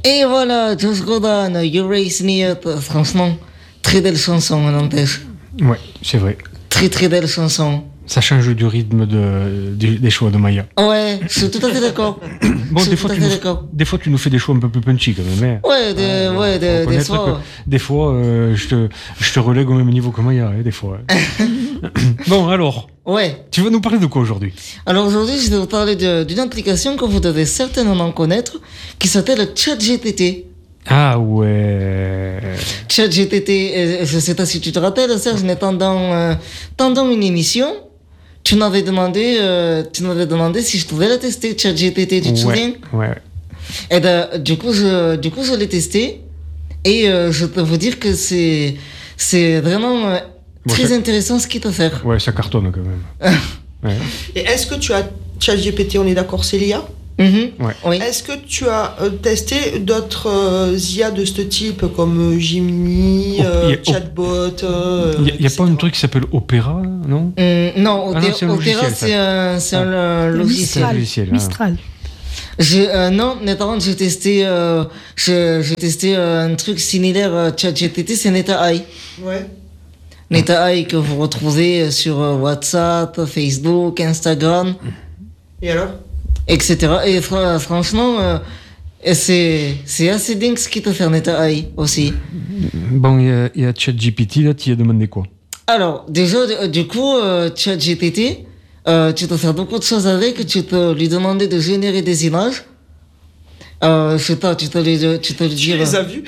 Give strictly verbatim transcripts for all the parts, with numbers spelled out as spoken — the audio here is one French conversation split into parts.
Et voilà, Josh Groban, You Raise Me Up. Franchement, très belle chanson, n'empêche. Ouais, c'est vrai. Très très belle chanson. Ça change du rythme de, de, des choix de Maya. Ouais, je suis tout à fait d'accord. Bon, des fois, tu nous, des fois, tu nous fais des choix un peu plus punchy quand même. Hein. Ouais, des, euh, ouais, de, des fois. Des fois, euh, je, te, je te relègue au même niveau que Maya, hein, des fois. Hein. Bon, alors. Ouais. Tu vas nous parler de quoi aujourd'hui ? Alors aujourd'hui, je vais vous parler de, d'une application que vous devez certainement connaître, qui s'appelle ChatGPT. Ah ouais. ChatGPT, je sais pas si tu te rappelles, Serge, mais pendant, euh, pendant une émission, tu m'avais demandé, euh, tu m'avais demandé si je pouvais la tester, ChatGPT, tu te ouais, souviens ? Ouais. Et ben, du coup, je, du coup, je l'ai testé, et euh, je peux vous dire que c'est, c'est vraiment euh, bon, très ça... intéressant ce qu'il peut faire. Ouais, ça cartonne quand même. Ouais. Et est-ce que tu as ChatGPT, on est d'accord, c'est l'I A ? Mmh, ouais. Oui. Est-ce que tu as euh, testé d'autres euh, I A de ce type comme euh, Gemini, euh, oh, Chatbot Il n'y a, euh, a, a pas un truc qui s'appelle Opera, non mmh, Non, ah, non c'est Opera, c'est un, c'est un ah. logiciel. Mistral. logiciel ah. Mistral. J'ai, euh, non, mais par contre, j'ai testé, euh, j'ai, j'ai testé euh, un truc similaire à ChatGPT, c'est NetaAI. Ouais. NetaAI que vous retrouvez sur WhatsApp, Facebook, Instagram. Et alors ? Etc. Et fr- franchement, euh, c'est, c'est assez dingue ce qu'il peut faire NetaAI aussi. Bon, il y, y a ChatGPT, là, tu y as demandé quoi ? Alors, déjà, du coup, euh, ChatGPT, euh, tu peux faire beaucoup de choses avec. Tu peux lui demander de générer des images. Euh, je sais pas, tu peux lui, tu peux lui dire... Tu les as vues ?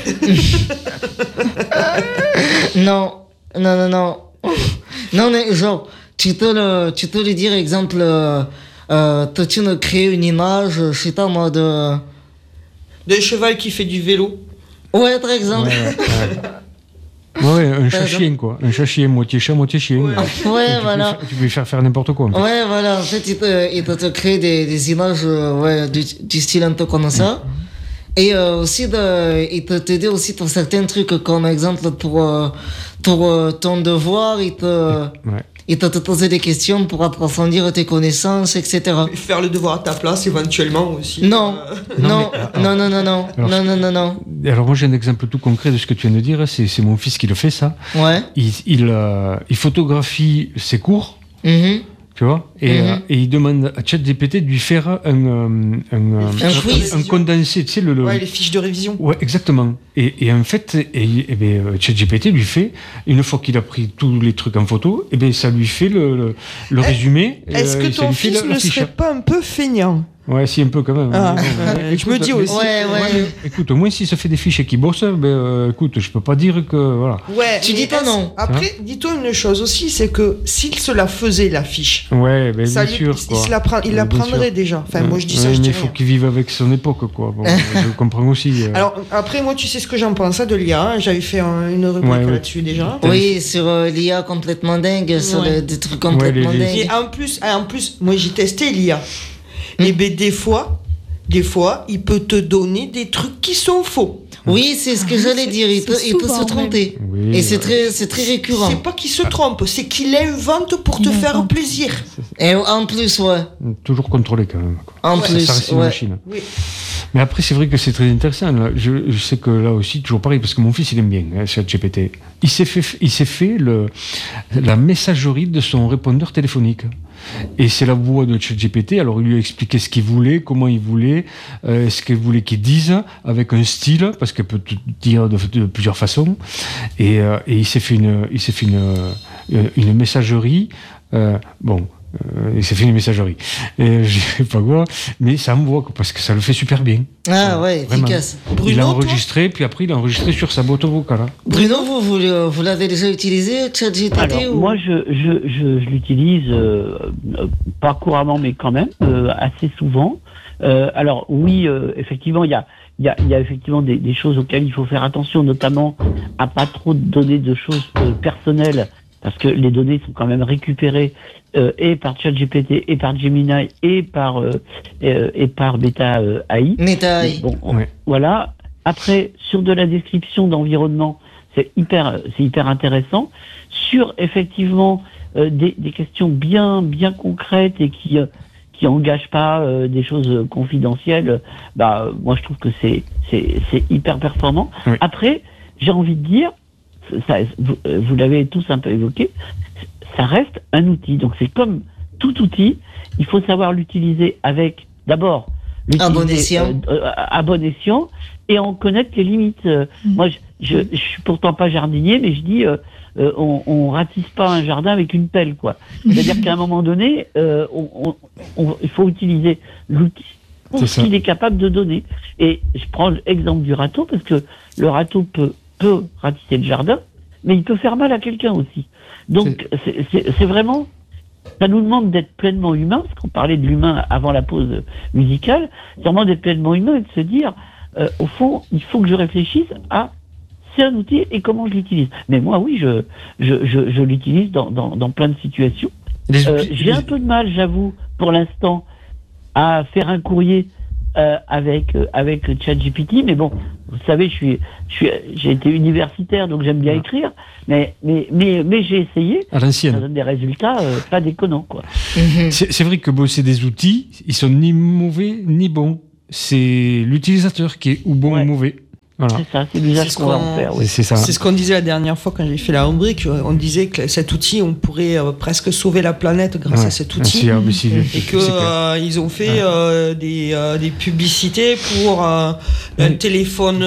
Non, non, non, non. Non, mais genre, tu peux, le, tu peux lui dire, exemple... Euh, Euh, peux-tu me créer une image, je sais pas moi, de... D'un cheval qui fait du vélo. Ouais, par exemple. Ouais, ouais. ouais un chat-chien, quoi. Un chat-chien, moitié chat, moitié chien. Ouais, ouais tu voilà. Peux, tu peux faire faire n'importe quoi. En fait. Ouais, voilà. En fait, il peut, il peut te créer des, des images euh, ouais, du, du style un peu comme ça. Mm-hmm. Et euh, aussi, de, il peut t'aider aussi pour certains trucs, comme exemple pour, euh, pour euh, ton devoir, il peut... Ouais. Il peut te poser des questions pour approfondir tes connaissances, et cetera. Et faire le devoir à ta place, éventuellement aussi. Non, euh... non, non, non, non, non, alors, non, non, non, non. Alors moi j'ai un exemple tout concret de ce que tu viens de dire. C'est, c'est mon fils qui le fait ça. Ouais. Il, il, euh, il photographie ses cours. Mm-hmm. Tu vois, et, mm-hmm. euh, et il demande à ChatGPT de lui faire un, un, un, un, un, un condensé, tu sais, le, le... Ouais, les fiches de révision. Ouais, exactement. Et, et en fait, et, et ben, ChatGPT lui fait, une fois qu'il a pris tous les trucs en photo, et ben, ça lui fait le, le, le résumé. Est-ce que ton fils ne serait pas un peu feignant ? Ouais, si, un peu quand même. Ah, ouais, ouais, je me dis aussi. Ouais, ouais. ouais écoute, au moins, s'il se fait des fiches et qu'il bosse, ben, euh, écoute, je peux pas dire que. Voilà. Ouais, tu dis pas non. Après, hein dis-toi une chose aussi, c'est que s'il se la faisait, la fiche. Ouais, ben, bien lui, sûr. Il, quoi. il, la prend, il la prendrait déjà. Enfin, ouais. moi, je dis ouais, ça, je dis mais il faut qu'il vive avec son époque, quoi. Bon, je comprends aussi. Euh... Alors, après, moi, tu sais ce que j'en pense de l'I A. J'avais fait un, une rubrique ouais, là-dessus ouais. déjà. Oui, sur euh, l'I A complètement dingue, ouais. sur les, des trucs complètement ouais, les, dingues. Et en plus, en plus, moi, j'ai testé l'I A. Mmh. Et ben, des fois. Des fois, il peut te donner des trucs qui sont faux. Oui, c'est ce que j'allais dire. Il peut, il peut se tromper. Oui, et c'est très, c'est très récurrent. C'est pas qu'il se trompe, c'est qu'il invente pour te faire plaisir. Et en plus, ouais. Toujours contrôlé quand même. Quoi. En ouais. plus, ça reste une ouais. machine. Oui. Mais après, c'est vrai que c'est très intéressant. Là. Je, je sais que là aussi, toujours pareil, parce que mon fils, il aime bien hein, ChatGPT. Il s'est fait, il s'est fait le, la messagerie de son répondeur téléphonique. Et c'est la voix de ChatGPT. Alors, il lui a expliqué ce qu'il voulait, comment il voulait, euh, ce qu'il voulait qu'il dise, avec un style, parce qu'elle peut te dire de, de plusieurs façons. Et, euh, et il s'est fait une, il s'est fait une, une messagerie. Euh, bon. Euh, il s'est fait une messagerie. Et je sais pas quoi, mais ça envoie, parce que ça le fait super bien. Ah ouais, vraiment. Efficace. Bruno, il a enregistré, toi puis après il a enregistré sur sa boîte vocale. Hein. Bruno, vous, vous, vous l'avez déjà utilisé, ChatGPT Alors, ou... moi, je, je, je, je l'utilise, euh, pas couramment, mais quand même, euh, assez souvent. Euh, alors, oui, euh, effectivement, il y a, y, a, y a effectivement des, des choses auxquelles il faut faire attention, notamment à pas trop donner de choses euh, personnelles, parce que les données sont quand même récupérées euh, et par ChatGPT, et par Gemini, et par euh, euh, et par Meta euh, A I. Meta A I. Bon, on, ouais. Voilà. Après, sur de la description d'environnement, c'est hyper, c'est hyper intéressant. Sur effectivement euh, des, des questions bien, bien concrètes et qui euh, qui engage pas euh, des choses euh, confidentielles, bah moi je trouve que c'est c'est c'est hyper performant. Oui. Après, j'ai envie de dire, ça, vous, vous l'avez tous un peu évoqué, ça reste un outil. Donc c'est comme tout outil, il faut savoir l'utiliser avec d'abord À bon escient. euh, euh, à bon escient et en connaître les limites. Euh, Mm. Moi, je, je, je suis pourtant pas jardinier, mais je dis, euh, euh, on, on ratisse pas un jardin avec une pelle, quoi. C'est-à-dire qu'à un moment donné, euh, on, on, on- il faut utiliser l'outil pour C'est ce ça. qu'il est capable de donner. Et je prends l'exemple du râteau parce que le râteau peut, peut ratisser le jardin, mais il peut faire mal à quelqu'un aussi. Donc, c'est, c'est, c'est vraiment, ça nous demande d'être pleinement humain, parce qu'on parlait de l'humain avant la pause musicale, c'est vraiment d'être pleinement humain et de se dire, euh, au fond, il faut que je réfléchisse à c'est un outil et comment je l'utilise. Mais moi, oui, je, je, je, je l'utilise dans, dans, dans plein de situations. Les Euh, outils- j'ai un peu de mal, j'avoue, pour l'instant, à faire un courrier euh, avec euh, avec ChatGPT, mais bon, vous savez, je suis, je suis, j'ai été universitaire, donc j'aime bien Ah. écrire, mais mais mais mais j'ai essayé, à ça l'ancienne. donne des résultats euh, pas déconnants, quoi. Mhm. C'est c'est vrai que bon, c'est des outils, ils sont ni mauvais ni bons. C'est l'utilisateur qui est ou bon Ouais. ou mauvais. Voilà. C'est ça, c'est l'usage C'est ce qu'on va qu'on- en faire. C'est Oui. c'est ça. C'est ce qu'on disait la dernière fois quand j'ai fait la rubrique. On disait que cet outil, on pourrait euh, presque sauver la planète grâce Ouais. à cet Ah, outil. c'est- ah, mais c'est- Et c'est que clair. euh, ils ont fait Ouais. euh, des, euh, des publicités pour euh, un Oui. téléphone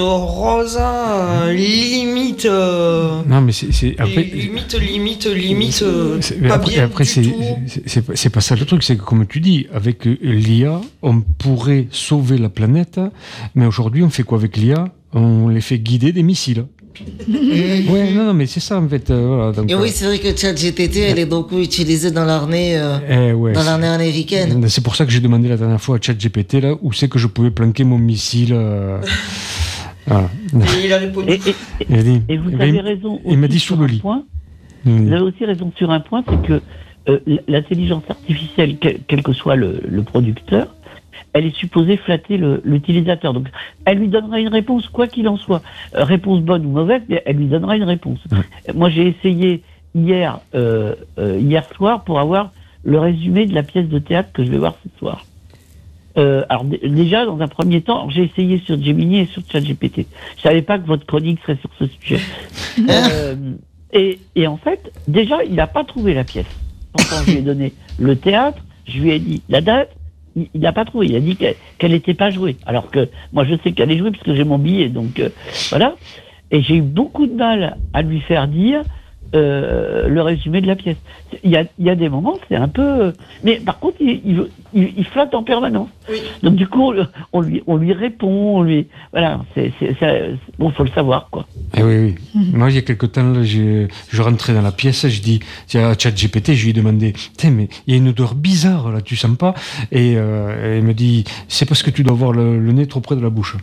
rosa, euh, limite, euh, Non, mais c'est c'est- après. limite, limite, limite, euh, C'est- mais pas après, bien après, du c'est tout. c'est- c'est pas- c'est pas ça le truc, c'est que comme tu dis, avec euh, l'I A, on pourrait sauver la planète, mais aujourd'hui, on fait quoi avec l'I A? On les fait guider des missiles. Mhm. Ouais, non, non, mais c'est ça en fait. euh, voilà, donc, Et oui, c'est vrai que ChatGPT, elle est beaucoup utilisée dans l'armée, euh, euh, eh, ouais, dans c'est- l'armée américaine. c'est pour ça que j'ai demandé la dernière fois à ChatGPT là où c'est que je pouvais planquer mon missile. euh, voilà. Et il a répondu. Et, et, Il a dit- et vous eh ben, avez il- raison. il m'a aussi dit sur sous le un lit. point. il- Vous avez aussi raison sur un point, c'est que euh, l- l'intelligence artificielle, quel, quel que soit le, le producteur, elle est supposée flatter le- l'utilisateur. Donc, elle lui donnera une réponse, quoi qu'il en soit. Euh, réponse bonne ou mauvaise, mais elle lui donnera une réponse. Ouais. Moi, j'ai essayé hier, euh, euh, hier soir pour avoir le résumé de la pièce de théâtre que je vais voir ce soir. Euh, alors d- déjà, dans un premier temps, j'ai essayé sur Gemini et sur ChatGPT. Je savais pas que votre chronique serait sur ce sujet. Euh, et, et en fait, déjà, il n'a pas trouvé la pièce. Pourtant, je lui ai donné le théâtre, je lui ai dit la date, il il n'a pas trouvé. Il a dit qu'elle qu'elle n'était pas jouée. Alors que moi, je sais qu'elle est jouée puisque j'ai mon billet. Donc euh, voilà. Et j'ai eu beaucoup de mal à lui faire dire euh, le résumé de la pièce. Il y a, il y a des moments, c'est un peu. Mais par contre, il, il, il, il flatte en permanence. Oui. Donc du coup, on lui, on lui répond, on lui, voilà. C'est, c'est, c'est, bon, faut le savoir, quoi. Eh oui, oui. Moi, il y a quelques temps, là, je, je rentrais dans la pièce, je dis, tiens, à ChatGPT, je lui ai demandé, tiens, mais il y a une odeur bizarre, là, tu sens pas? Et euh, il me dit, c'est parce que tu dois avoir le, le nez trop près de la bouche.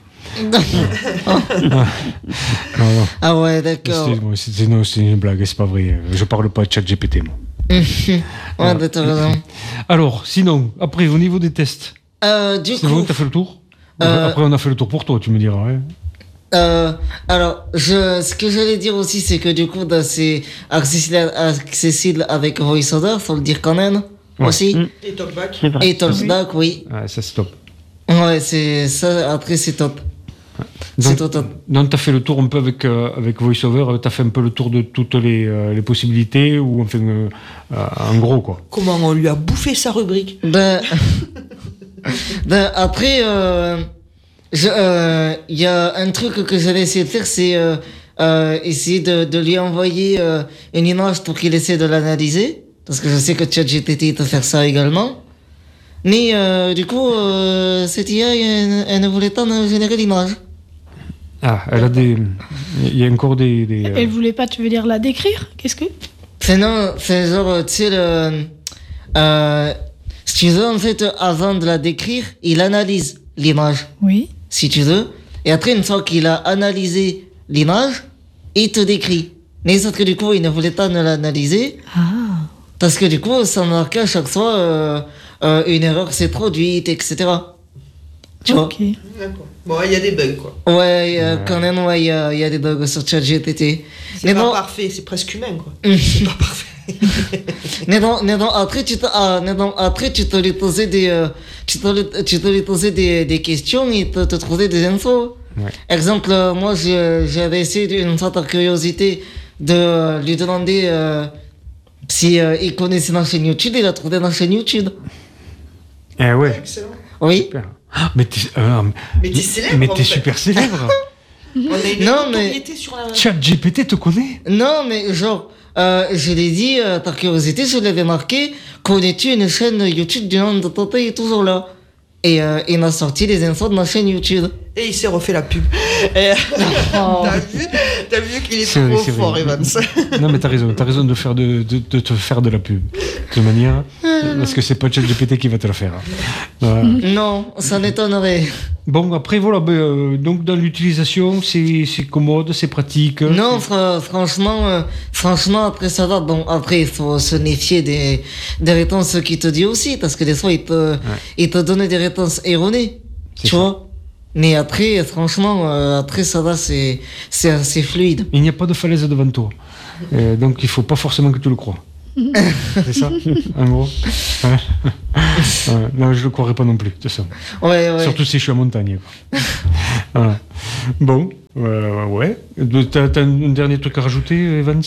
Ah, non, non. Ah ouais, d'accord. C'est, bon, c'est, c'est- non, c'est une blague, c'est pas vrai. Je parle pas de ChatGPT, moi. Ouais, bah, t'as raison. Alors, sinon, après, au niveau des tests, Euh, du c'est coup, bon, t'as fait le tour? Euh, Après, on a fait le tour pour toi, tu me diras. Ouais. euh, alors, je, ce que j'allais dire aussi, c'est que du coup, bah, c'est accessible, accessible avec VoiceOver, faut le dire quand même, Ouais. aussi. Mm. Et Talkback. C'est vrai. Et TalkBack, oui. Ouais, ça, c'est top. Ouais, c'est ça, après, c'est top. C'est Donc, top, top. donc tu as fait le tour un peu avec, euh, avec VoiceOver, tu as fait un peu le tour de toutes les, euh, les possibilités, ou enfin, euh, euh, en gros, quoi. Comment on lui a bouffé sa rubrique. Ben, ben après, euh, je, euh, il y a un truc que j'allais essayer de faire, c'est euh, euh, essayer de, de lui envoyer euh, une image pour qu'il essaie de l'analyser, parce que je sais que ChatGPT peut faire ça également. Mais euh, du coup, euh, cette I A, elle, elle ne voulait pas me générer l'image. Ah, elle a des. Il y a encore des. des, euh, Elle voulait pas, tu veux dire la décrire? Qu'est-ce que? C'est non, c'est genre, tu sais, le, euh, si tu veux, en fait, avant de la décrire, il analyse l'image. Oui. Si tu veux. Et après, une fois qu'il a analysé l'image, il te décrit. Mais sauf que du coup, il ne voulait pas ne l'analyser, Ah. parce que du coup, ça marquait à chaque fois euh, euh, une erreur s'est produite, et cetera. Tu Ok. D'accord. Bon, il y a des bugs, quoi. vois Ouais, euh, Ouais. quand même, ouais, il y a, il y a des bugs sur ChatGPT. C'est Mais pas bon, parfait, c'est presque humain, quoi. Hum. C'est pas parfait. Mais donc, mais donc après, tu te, ah, mais donc après, tu te lui posais des, euh, tu te, lui- tu te lui posais des, des questions et te, te trouvais des infos. Ouais. Exemple, euh, moi, j'ai- j'avais essayé une sorte de curiosité de euh, lui demander euh, si euh, il connaissait ma chaîne YouTube. Il a trouvé ma chaîne YouTube. Eh ouais. Excellent. Oui. Super. Ah, mais t'es, euh, Mais t'es célèbre, mais en t'es fait. super célèbre. On a une Non, mais- notoriété sur la... ChatGPT te connaît. Non, mais genre, euh, je l'ai dit, euh, ta curiosité, je l'avais marqué. Connais-tu une chaîne YouTube du nom de Toto est toujours là? Et euh, il m'a sorti les infos de ma chaîne YouTube. Et il s'est refait la pub. Et- Oh. T'as vu, t'as vu qu'il est, C'est vrai, trop c'est vrai. fort, Evans. Non, mais t'as raison, t'as raison de, faire de, de, de te faire de la pub. De toute manière, parce que c'est pas ChatGPT qui va te la faire. Voilà. Non, ça m'étonnerait. Bon, après, voilà, ben, euh, donc dans l'utilisation, c'est c'est commode, c'est pratique. Non, fr- franchement, euh, franchement, après ça va. Bon, après, il faut se méfier des, des réponses qu'il te dit aussi, parce que des fois, il te, il te donne des réponses erronées. C'est Tu ça. vois? Mais après, franchement, euh, après ça va, c'est, c'est assez fluide. Il n'y a pas de falaise devant toi. Euh, donc il faut pas forcément que tu le crois. C'est ça, en gros. Ouais. Ouais. Non, je le croirais pas non plus, de ça. Ouais, ouais. Surtout si je suis en montagne. quoi. Voilà. Bon, euh, ouais. T'as, t'as un dernier truc à rajouter, Evans?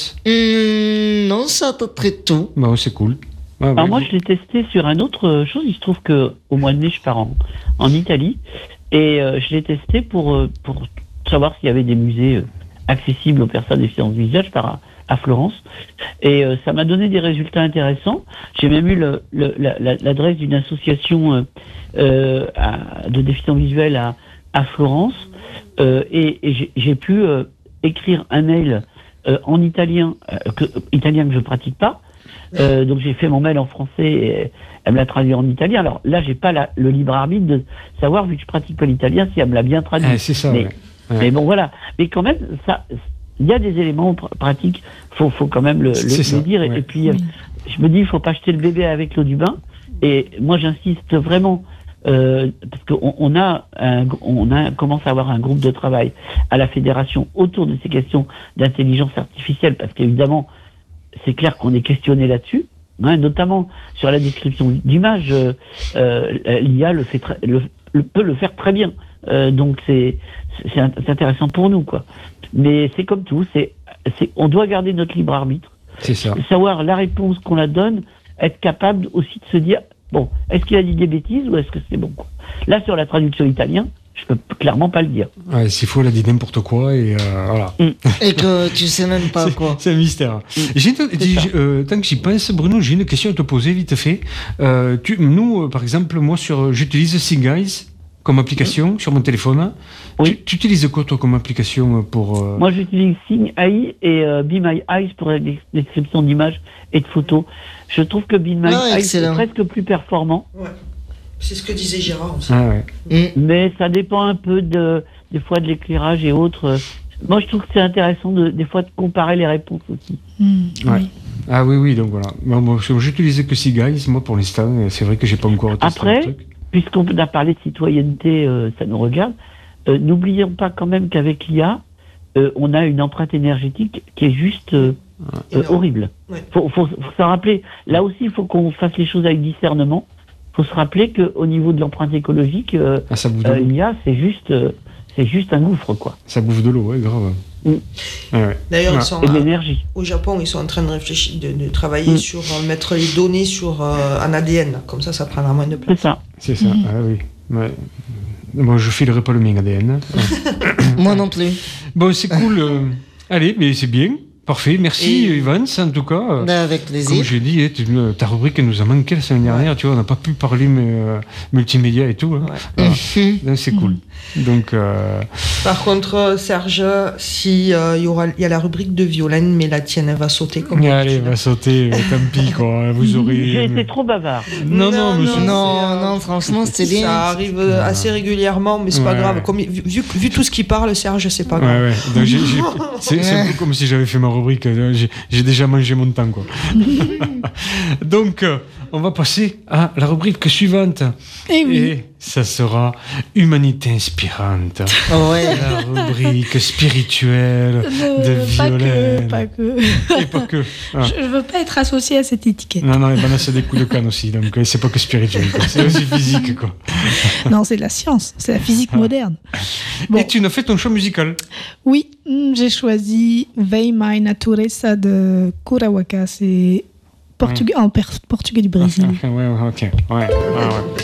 Hum, non, ça te traite tout. Bah, c'est cool. Ah, Alors ouais. moi, je l'ai testé sur un autre euh, chose. Il se trouve que au mois de mai, je pars en, en Italie et euh, je l'ai testé pour euh, pour savoir s'il y avait des musées euh, accessibles aux personnes déficientes visuelles. Je pars à, à Florence et euh, ça m'a donné des résultats intéressants. J'ai même eu le, le, la- la- l'adresse d'une association euh, euh, à- de déficients visuels à, à Florence euh, et, et j'ai, j'ai pu euh, écrire un mail euh, en italien, euh, que, italien que je pratique pas. Euh, donc j'ai fait mon mail en français et elle me l'a traduit en italien. Alors là, j'ai pas la, le libre arbitre de savoir, vu que je pratique pas l'italien, si elle me l'a bien traduit. Ah, c'est ça, mais, ouais. Ouais. mais bon, voilà. Mais quand même, ça, il y a des éléments pr- pratiques. Faut, faut quand même le, le, C'est ça, le dire. Et- ouais. Et puis, euh, je me dis, il faut pas jeter le bébé avec l'eau du bain. Et moi, j'insiste vraiment. Euh, parce qu'on on a, un, on a commence à avoir un groupe de travail à la fédération autour de ces questions d'intelligence artificielle, parce qu'évidemment, c'est clair qu'on est questionné là-dessus, hein, notamment sur la description d'image. Euh, euh, L'I A le fait très, le, le- peut le faire très bien, euh, donc c'est c'est int- c'est intéressant pour nous, quoi. Mais c'est comme tout, c'est c'est on doit garder notre libre arbitre, C'est ça. savoir la réponse qu'on la donne, être capable aussi de se dire bon, est-ce qu'il a dit des bêtises ou est-ce que c'est bon, quoi. Là, sur la traduction italien, je peux clairement pas le dire. Ouais, s'il faut, elle a dit n'importe quoi et euh, voilà. Et que tu sais même pas C'est- quoi. C'est un mystère. J'ai une- j'ai- ça. euh, tant que j'y pense, Bruno, j'ai une question à te poser vite fait. Euh, tu, nous, euh, par exemple, moi, sur, j'utilise Singeyes comme application sur mon téléphone. Oui. Tu, tu utilises quoi, toi, comme application pour... euh, Moi, j'utilise Sing A I et euh, Be My Eyes pour la des- description d'images et de photos. Je trouve que Be My Ah, Eyes est excellent. presque plus performant, Ouais. C'est ce que disait Gérard aussi. Ah ouais. Hum. mais ça dépend un peu de, des fois de l'éclairage et autres. Moi, je trouve que c'est intéressant de, des fois de comparer les réponses aussi. Hmm, Ouais. oui. Ah oui, oui, donc voilà. Moi, moi, j'utilisais que Singeyes, moi, pour l'instant. et C'est vrai que j'ai pas encore testé Après, le truc. Puisqu'on a parlé de citoyenneté, euh, ça nous regarde, euh, n'oublions pas quand même qu'avec l'I A, euh, on a une empreinte énergétique qui est juste euh, euh, Énorme. horrible. Ouais. Faut, faut, faut se rappeler, là aussi, il faut qu'on fasse les choses avec discernement. Il faut se rappeler qu'au niveau de l'empreinte écologique, euh, Ah, ça bouffe de euh, l'eau. l'I A, c'est juste, euh, c'est juste un gouffre, quoi. Ça bouffe de l'eau, ouais, grave. Mm. Ouais, ouais. D'ailleurs, Ouais. ils sont Et de à- l'énergie. au Japon, ils sont en train de réfléchir, de, de travailler Mm. sur euh, mettre les données sur euh, un A D N. Comme ça, ça prendra moins de place. C'est ça. C'est ça, Mhm. ah oui. Ouais. Moi, je filerai pas le mien A D N. Ouais. Moi non plus. Bon, c'est cool. euh, Allez, mais c'est bien. Parfait. Merci, Et- Evans, en tout cas. Euh, Ben, avec Comme plaisir. j'ai dit, hein, tu- euh, ta rubrique elle nous a manqué la semaine dernière. Tu vois, on n'a pas pu parler mais, euh, multimédia et tout. Hein. Ouais. Voilà. Hum. Donc, c'est cool. Donc, euh, Par contre, euh, Serge, si euh, il y aura, il y a la rubrique de Violaine, mais la tienne, elle va sauter comme allez, d'habitude. va sauter. euh, tant pis, quoi. Vous aurez. J'ai été trop bavard. Non, non, Non, mais non, c'est- Non, c'est, euh, non, franchement, c'était bien. Ça arrive euh, assez régulièrement, mais c'est pas Ouais. grave. Comme, vu, vu, vu tout ce qui parle, Serge, c'est pas Ouais, grave. ouais. Donc, j'ai- j'ai- c'est c'est un peu comme si j'avais fait ma rubrique. euh, J'ai j'ai déjà mangé mon temps, quoi. Donc, euh, on va passer à la rubrique suivante. Et oui. Et ça sera Humanité inspirante. Ouais. La rubrique spirituelle Euh, de pas que, Violaine. pas que. Et pas que. Ah. Je, je veux pas être associée à cette étiquette. Non, non, et ben là, c'est des coups de canne aussi. Donc, euh, c'est pas que spirituel, quoi. C'est aussi physique, quoi. Non, c'est de la science, c'est la physique moderne. Bon. Et tu nous as fait ton choix musical. Oui, mm, j'ai choisi Vei Mai Natureza de Kurawaka, c'est portugais, en per- portugais du Brésil. Ah, ouais, ouais, ok. Ouais, ouais, ouais.